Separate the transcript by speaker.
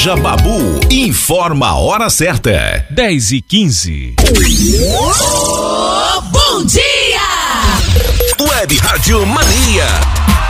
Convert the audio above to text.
Speaker 1: Loja Babu informa a hora certa. 10h15.
Speaker 2: Oh, bom dia!
Speaker 1: Web Rádio Mania.